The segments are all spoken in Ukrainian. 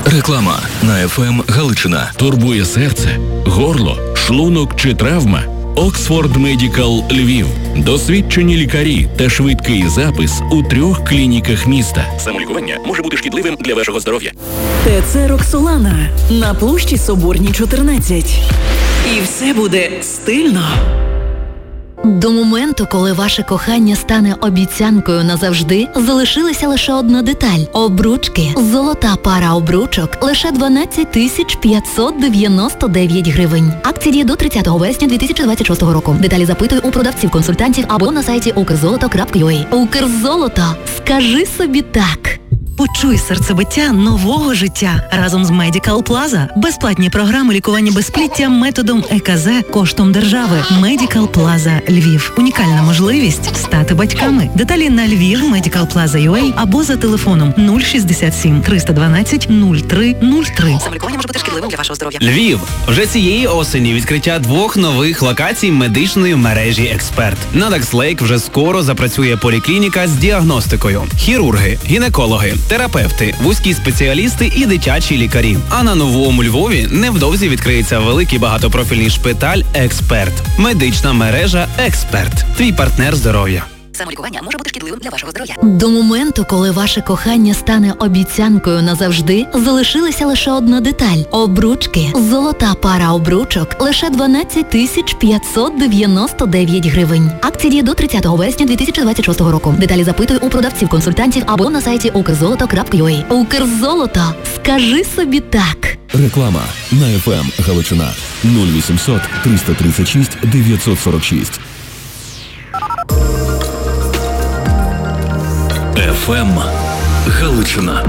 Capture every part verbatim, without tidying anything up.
Реклама на еф ем Галичина. Турбує серце, горло, шлунок чи травма? Оксфорд Медикал Львів. Досвідчені лікарі та швидкий запис у трьох клініках міста. Самолікування може бути шкідливим для вашого здоров'я. ТЦ Роксолана на площі Соборній, чотирнадцять. І все буде стильно. До моменту, коли ваше кохання стане обіцянкою назавжди, залишилася лише одна деталь – обручки. Золота пара обручок – лише дванадцять тисяч п'ятсот дев'яносто дев'ять гривень. Акція діє до тридцятого вересня дві тисячі двадцять шостого року. Деталі запитуй у продавців-консультантів або на сайті укрзолото крапка ю а. Укрзолото. Скажи собі так. Почуй серцебиття нового життя разом з Medical Plaza. Безплатні програми лікування безпліття методом е ка зет коштом держави. Medical Plaza Львів. Унікальна можливість стати батьками. Деталі на Львів Medical Plaza крапка ю а або за телефоном нуль шістдесят сім триста дванадцять нуль три нуль три. Самолікування може бути шкідливим для вашого здоров'я. Львів. Вже цієї осені відкриття двох нових локацій медичної мережі «Експерт». На Дакслейк вже скоро запрацює поліклініка з діагностикою. Хірурги, гінекологи, терапевти, вузькі спеціалісти і дитячі лікарі. А на Новому Львові невдовзі відкриється великий багатопрофільний шпиталь «Експерт». Медична мережа «Експерт». Твій партнер здоров'я. Самолікування може бути шкідливим для вашого здоров'я. До моменту, коли ваше кохання стане обіцянкою назавжди, залишилася лише одна деталь – обручки. Золота пара обручок – лише дванадцять тисяч п'ятсот дев'яносто дев'ять гривень. Акція діє до тридцятого вересня дві тисячі двадцять шостого року. Деталі запитуй у продавців-консультантів або на сайті укрзолото крапка ю а. Укрзолото. Скажи собі так. Реклама на еф ем Галичина. нуль вісімсот триста тридцять шість дев'ятсот сорок шість. еф ем Галичина.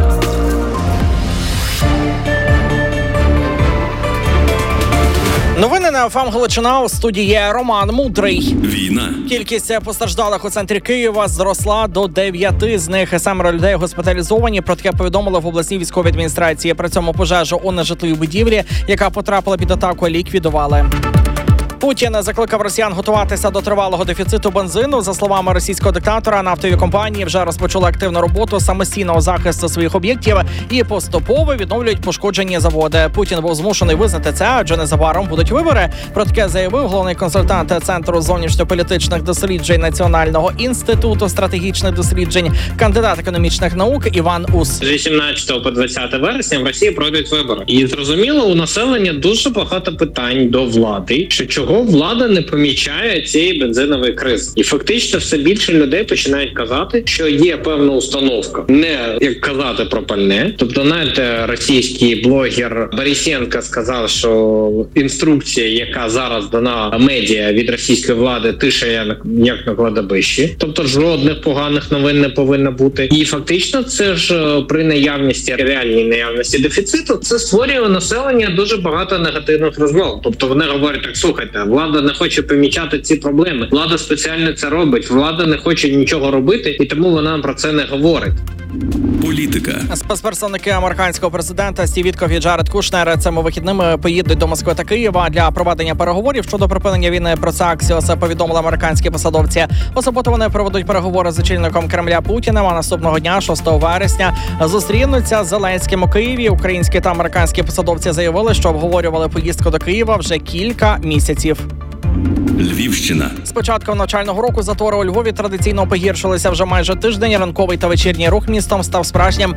Новини на еф ем Галичина. У студії Роман Мудрий. Війна. Кількість постраждалих у центрі Києва зросла до дев'яти. З них семеро людей госпіталізовані. Про таке повідомили в обласній військовій адміністрації. При цьому пожежу у нежитловій будівлі, яка потрапила під атаку, ліквідували. Путін закликав росіян готуватися до тривалого дефіциту бензину. За словами російського диктатора, нафтові компанії вже розпочали активну роботу самостійного захисту своїх об'єктів і поступово відновлюють пошкоджені заводи. Путін був змушений визнати це, адже незабаром будуть вибори. Про таке заявив головний консультант Центру зовнішньополітичних досліджень Національного інституту стратегічних досліджень, кандидат економічних наук Іван Ус. З вісімнадцятого по двадцяте вересня в Росії пройдуть вибори. І зрозуміло, у населення дуже багато питань до влади, що чого влада не помічає цієї бензинової кризи. І фактично все більше людей починають казати, що є певна установка. Не як казати про пальне. Тобто, знаєте, російський блогер Борисенко сказав, що інструкція, яка зараз дана медіа від російської влади, тише як на кладовищі. Тобто жодних поганих новин не повинно бути. І фактично це ж при наявності, реальній наявності дефіциту, це створює у населення дуже багато негативних розмов. Тобто вони говорять, так, слухайте, влада не хоче помічати ці проблеми. Влада спеціально це робить. Влада не хоче нічого робити, і тому вона про це не говорить. Політика. Спецпредставники американського президента Стів Віткоф і Джаред Кушнер цими вихідними поїдуть до Москви та Києва для проведення переговорів щодо припинення війни. Про це Аксіос повідомили американські посадовці. У суботу вони проведуть переговори з очільником Кремля Путіним, а наступного дня, шостого вересня, зустрінуться з Зеленським у Києві. Українські та американські посадовці заявили, що обговорювали поїздку до Києва вже кілька місяців. Львівщина. З початку навчального року затори у Львові традиційно погіршилися вже майже тиждень. Ранковий та вечірній рух містом став справжнім